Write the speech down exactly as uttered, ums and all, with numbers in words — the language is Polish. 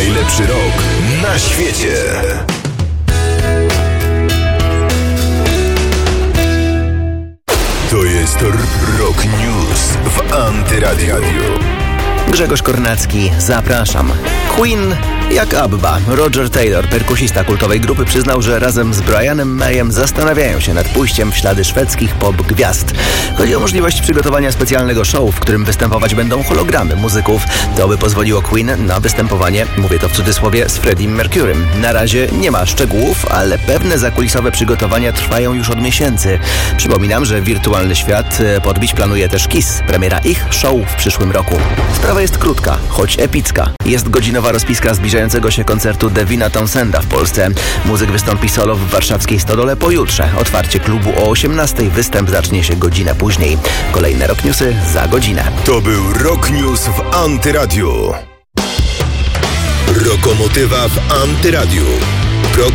Najlepszy rok na świecie. To jest Rock News w Antyradiu. Grzegorz Kornacki, zapraszam. Queen jak Abba. Roger Taylor, perkusista kultowej grupy, przyznał, że razem z Brianem Mayem zastanawiają się nad pójściem w ślady szwedzkich pop-gwiazd. Chodzi o możliwość przygotowania specjalnego show, w którym występować będą hologramy muzyków. To by pozwoliło Queen na występowanie, mówię to w cudzysłowie, z Freddie Mercurym. Na razie nie ma szczegółów, ale pewne zakulisowe przygotowania trwają już od miesięcy. Przypominam, że wirtualny świat podbić planuje też Kiss, premiera ich show w przyszłym roku. Sprawa jest krótka, choć epicka. Jest godzinowa rozpiska zbliżającego się koncertu Devina Townsenda w Polsce. Muzyk wystąpi solo w warszawskiej Stodole pojutrze. Otwarcie klubu o osiemnastej, występ zacznie się godzinę później. Kolejne Rock Newsy za godzinę. To był Rock News w Antyradiu. Rokomotywa w Antyradiu. Program